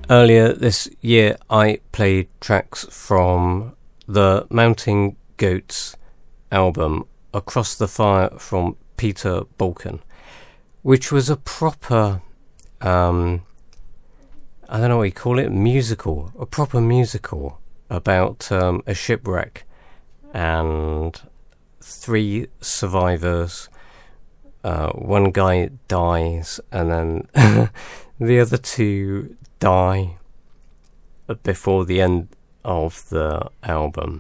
Earlier this year, I played tracks from the Mountain Goats album, Across the Fire, from Peter Balkan, which was a proper, I don't know what you call it, a proper musical about a shipwreck and 3 survivors. One guy dies, and then the other 2 die before the end of the album.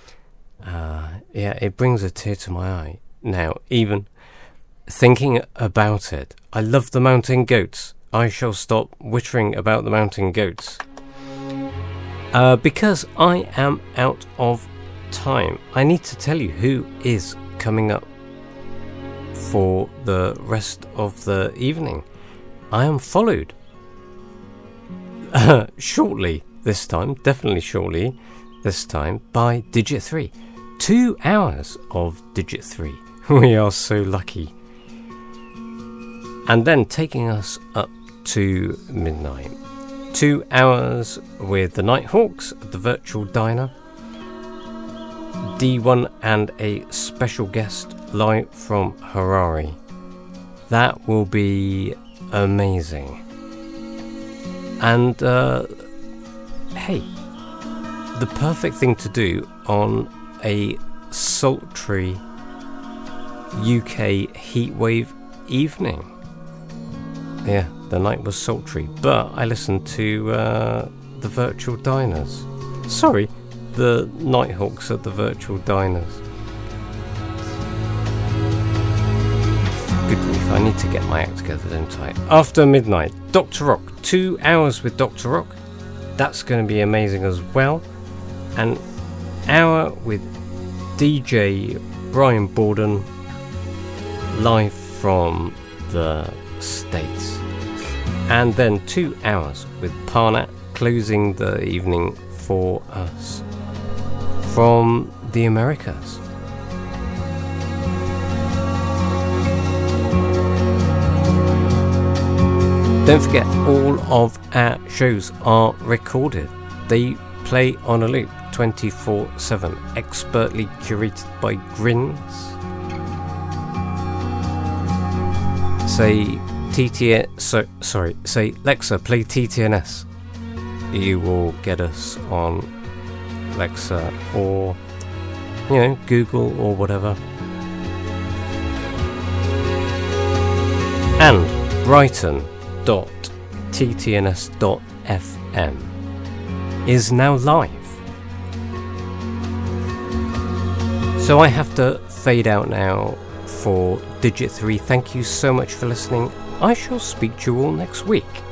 It brings a tear to my eye now, even thinking about it. I love the Mountain Goats. I shall stop wittering about the Mountain Goats because I am out of time. I need to tell you who is coming up for the rest of the evening. I am followed shortly this time, definitely shortly this time, by Digit 3. 2 hours of Digit 3. We are so lucky. And then taking us up to midnight. 2 hours with the Nighthawks at the Virtual Diner. D1 and a special guest live from Harare. That will be amazing. And hey, the perfect thing to do on a sultry UK heatwave evening. Yeah, the night was sultry, but I listened to the Virtual Diners. Sorry, the Nighthawks at the Virtual Diners. Good grief, I need to get my act together, don't I? After midnight, Dr. Rock. 2 hours with Dr. Rock. That's going to be amazing as well. An hour with DJ Brian Borden, live from the States. And then 2 hours with Parnat, closing the evening for us from the Americas. Don't forget, all of our shows are recorded. They play on a loop 24/7, expertly curated by Grins. Say Lexa, play TTNS. You will get us on Lexa or, Google or whatever. And Brighton.ttns.fm is now live. So I have to fade out now for Digit 3. Thank you so much for listening. I shall speak to you all next week.